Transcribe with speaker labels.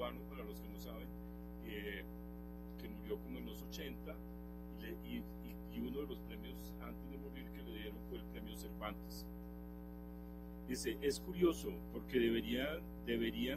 Speaker 1: cubano, para los que no saben, que murió como en los 80, y uno de los premios antes de morir que le dieron fue el premio Cervantes. Dice, es curioso porque deberían